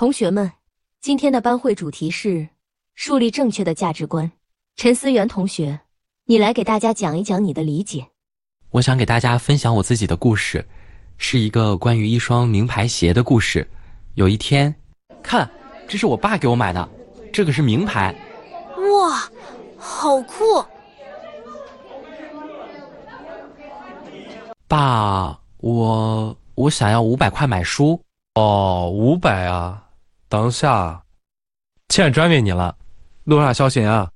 同学们，今天的班会主题是树立正确的价值观。陈思源同学，你来给大家讲一讲你的理解。 我想给大家分享我自己的故事，是一个关于一双名牌鞋的故事。有一天，看，这是我爸给我买的，这个是名牌。 哇，好酷！ 爸，我想要500块买书。 哦，500啊，等下，欠专为你了，录上消息啊。